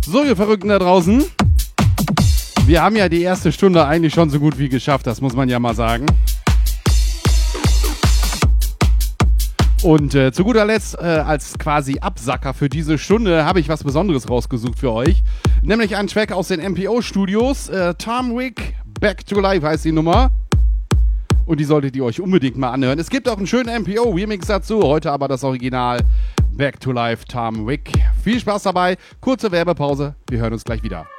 So, ihr Verrückten da draußen. Wir haben ja die erste Stunde eigentlich schon so gut wie geschafft, das muss man ja mal sagen. Und zu guter Letzt, als quasi Absacker für diese Stunde, habe ich was Besonderes rausgesucht für euch. Nämlich einen Track aus den MPO-Studios. Tom Wick, Back to Life heißt die Nummer. Und die solltet ihr euch unbedingt mal anhören. Es gibt auch einen schönen MPO-Remix dazu. Heute aber das Original Back to Life, Tom Wick. Viel Spaß dabei. Kurze Werbepause. Wir hören uns gleich wieder.